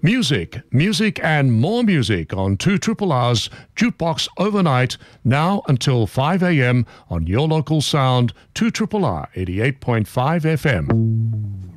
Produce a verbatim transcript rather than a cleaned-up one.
Music, music and more music on two Triple R's Jukebox Overnight, now until five a.m. on your local sound, two Triple R eighty-eight point five F M.